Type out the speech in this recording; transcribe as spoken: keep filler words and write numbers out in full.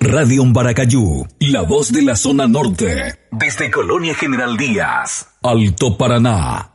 Radio Umbaracayú, la voz de la zona norte. Desde Colonia General Díaz, Alto Paraná.